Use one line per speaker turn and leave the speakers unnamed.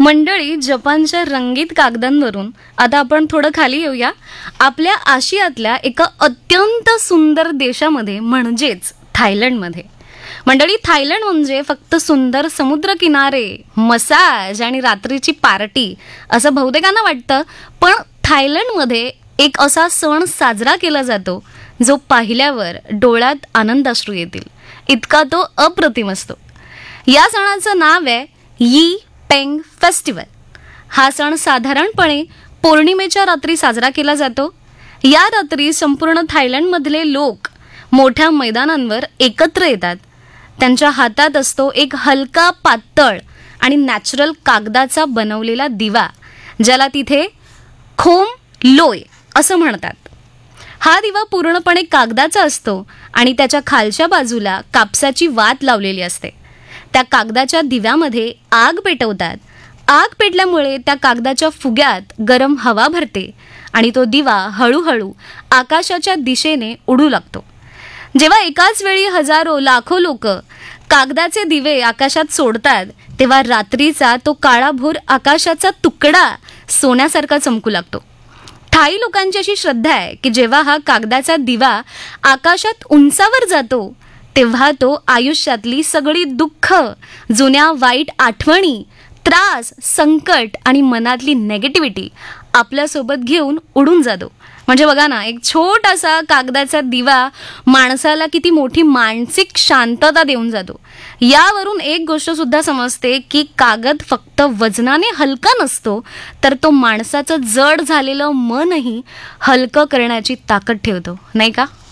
मंडळी, जपानच्या रंगीत कागदांवरून आता आपण थोडं खाली येऊया. आपल्या आशियातल्या एका अत्यंत सुंदर देशामध्ये म्हणजेच थायलंडमध्ये. मंडळी, थायलंड म्हणजे फक्त सुंदर समुद्रकिनारे, मसाज आणि रात्रीची पार्टी असं बहुतेकांना वाटतं. पण थायलंडमध्ये एक असा सण साजरा केला जातो जो पाहिल्यावर डोळ्यात आनंदाश्रू येतील, इतका तो अप्रतिम असतो. या सणाचं नाव आहे यी पेंग फेस्टिवल. हा सण साधारणपणे पौर्णिमेच्या रात्री साजरा केला जातो. या रात्री संपूर्ण थायलंडमधले लोक मोठ्या मैदानांवर एकत्र येतात. त्यांच्या हातात असतो एक हलका, पातळ आणि नॅचरल कागदाचा बनवलेला दिवा, ज्याला तिथे खोम लोय असं म्हणतात. हा दिवा पूर्णपणे कागदाचा असतो आणि त्याच्या खालच्या बाजूला कापसाची वात लावलेली असते. त्या कागदाच्या दिव्यामध्ये आग पेटवतात. आग पेटल्यामुळे त्या कागदाच्या फुग्यात गरम हवा भरते आणि तो दिवा हळूहळू आकाशाच्या दिशेने उडू लागतो. जेव्हा एकाच वेळी हजारो लाखो लोक कागदाचे दिवे आकाशात सोडतात, तेव्हा रात्रीचा तो काळाभोर आकाशाचा तुकडा सोन्यासारखा चमकू लागतो. थाई लोकांची अशी श्रद्धा आहे की जेव्हा हा कागदाचा दिवा आकाशात उंचावर जातो, तेव्हा तो आयुष्यातली सगळी दुःख, जुन्या वाईट आठवणी, त्रास, संकट आणि मनातली नेगेटिव्हिटी आपल्यासोबत घेऊन उडून जातो. म्हणजे बघा ना, एक छोटासा कागदाचा दिवा माणसाला किती मोठी मानसिक शांतता देऊन जातो. यावरून एक गोष्ट सुद्धा समजते की कागद फक्त वजनाने हलका नसतो, तर तो माणसाचं जड झालेलं मनही हलकं करण्याची ताकद ठेवतो, नाही का?